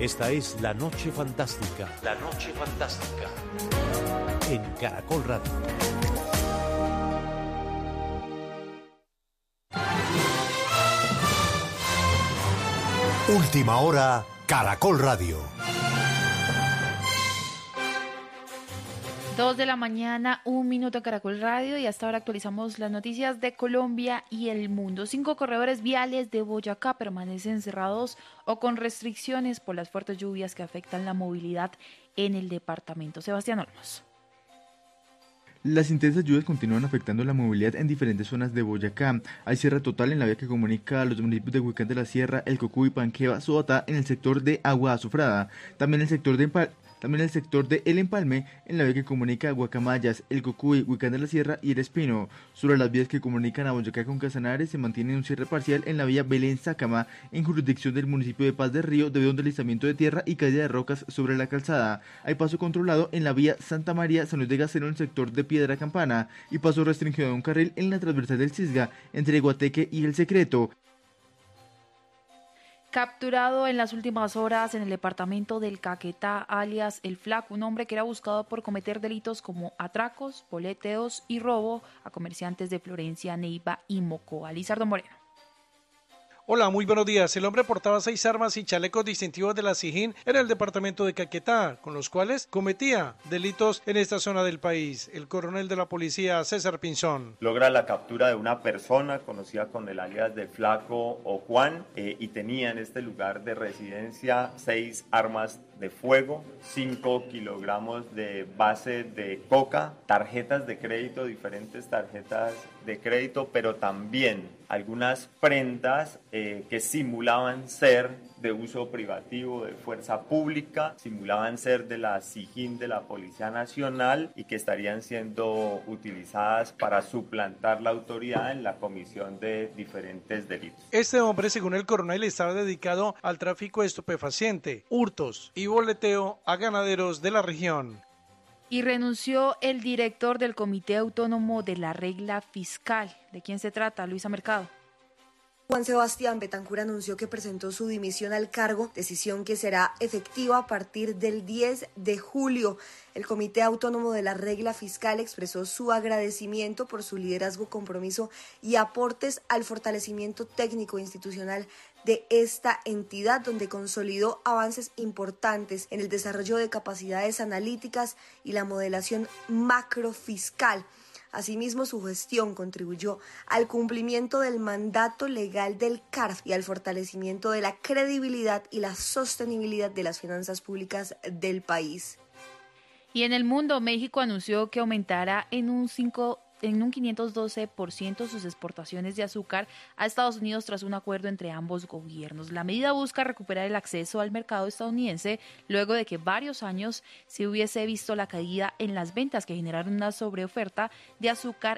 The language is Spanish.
Esta es La Noche Fantástica. La Noche Fantástica. En Caracol Radio. Última hora, Caracol Radio. 2 de la mañana, 1 minuto Caracol Radio, y hasta ahora actualizamos las noticias de Colombia y el mundo. 5 corredores viales de Boyacá permanecen cerrados o con restricciones por las fuertes lluvias que afectan la movilidad en el departamento. Sebastián Olmos. Las intensas lluvias continúan afectando la movilidad en diferentes zonas de Boyacá. Hay cierre total en la vía que comunica a los municipios de Huicán de la Sierra, El Cocuy, Panqueva, Soatá en el sector de Agua Azufrada. También el sector de El Empalme en la vía que comunica a Guacamayas, El Cocuy, Huicán de la Sierra y El Espino. Sobre las vías que comunican a Boyacá con Casanare se mantiene un cierre parcial en la vía Belén-Sácama en jurisdicción del municipio de Paz de Río debido a un deslizamiento de tierra y caída de rocas sobre la calzada. Hay paso controlado en la vía Santa María-San Luis de Gacero en el sector de Piedra Campana y paso restringido de un carril en la transversal del Cisga entre Guateque y El Secreto. Capturado en las últimas horas en el departamento del Caquetá, alias El Flaco, un hombre que era buscado por cometer delitos como atracos, boleteos y robo a comerciantes de Florencia, Neiva y Mocoa. Lizardo Moreno. Hola, muy buenos días. El hombre portaba 6 armas y chalecos distintivos de la SIJIN en el departamento de Caquetá, con los cuales cometía delitos en esta zona del país. El coronel de la policía, César Pinzón. Logra la captura de una persona conocida con el alias de Flaco o Juan y tenía en este lugar de residencia 6 armas de fuego, 5 kilogramos de base de coca, tarjetas de crédito, diferentes tarjetas de crédito, pero también algunas prendas que simulaban ser de uso privativo de fuerza pública, simulaban ser de la SIJIN de la Policía Nacional y que estarían siendo utilizadas para suplantar la autoridad en la comisión de diferentes delitos. Este hombre, según el coronel, estaba dedicado al tráfico de estupefaciente, hurtos y boleteo a ganaderos de la región. Y renunció el director del Comité Autónomo de la Regla Fiscal. ¿De quién se trata? Luisa Mercado. Juan Sebastián Betancur anunció que presentó su dimisión al cargo, decisión que será efectiva a partir del 10 de julio. El Comité Autónomo de la Regla Fiscal expresó su agradecimiento por su liderazgo, compromiso y aportes al fortalecimiento técnico e institucional de esta entidad, donde consolidó avances importantes en el desarrollo de capacidades analíticas y la modelación macrofiscal. Asimismo, su gestión contribuyó al cumplimiento del mandato legal del CARF y al fortalecimiento de la credibilidad y la sostenibilidad de las finanzas públicas del país. Y en el mundo, México anunció que aumentará en un 512% sus exportaciones de azúcar a Estados Unidos tras un acuerdo entre ambos gobiernos. La medida busca recuperar el acceso al mercado estadounidense luego de que varios años se hubiese visto la caída en las ventas que generaron una sobreoferta de azúcar